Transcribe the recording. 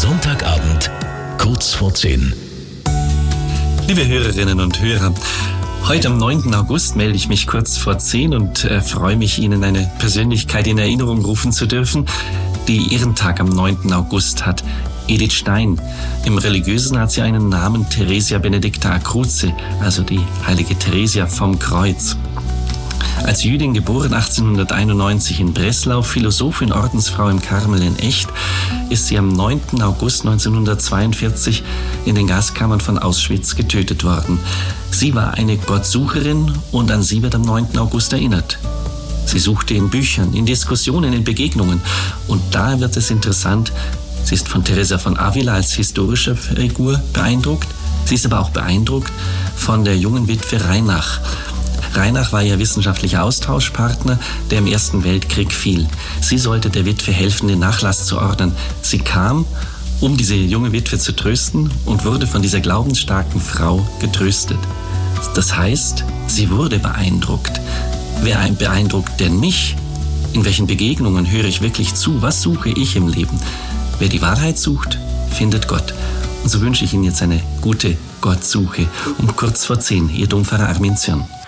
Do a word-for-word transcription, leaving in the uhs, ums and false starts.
Sonntagabend, kurz vor zehn. Liebe Hörerinnen und Hörer, heute am neunten August melde ich mich kurz vor zehn und äh, freue mich, Ihnen eine Persönlichkeit in Erinnerung rufen zu dürfen, die ihren Tag am neunten August hat. Edith Stein. Im Religiösen hat sie einen Namen, Theresia Benedicta a Cruce, also die heilige Theresia vom Kreuz. Als Jüdin geboren achtzehnhunderteinundneunzig in Breslau, Philosophin, Ordensfrau im Karmel in Echt, ist sie am neunten August neunzehnhundertzweiundvierzig in den Gaskammern von Auschwitz getötet worden. Sie war eine Gottsucherin und an sie wird am neunten August erinnert. Sie suchte in Büchern, in Diskussionen, in Begegnungen. Und da wird es interessant, sie ist von Teresa von Avila als historische Figur beeindruckt. Sie ist aber auch beeindruckt von der jungen Witwe Reinach. Reinach war ihr wissenschaftlicher Austauschpartner, der im Ersten Weltkrieg fiel. Sie sollte der Witwe helfen, den Nachlass zu ordnen. Sie kam, um diese junge Witwe zu trösten und wurde von dieser glaubensstarken Frau getröstet. Das heißt, sie wurde beeindruckt. Wer beeindruckt denn mich? In welchen Begegnungen höre ich wirklich zu? Was suche ich im Leben? Wer die Wahrheit sucht, findet Gott. Und so wünsche ich Ihnen jetzt eine gute Gottsuche. Um kurz vor zehn, Ihr Dompfarrer Armin Zürn.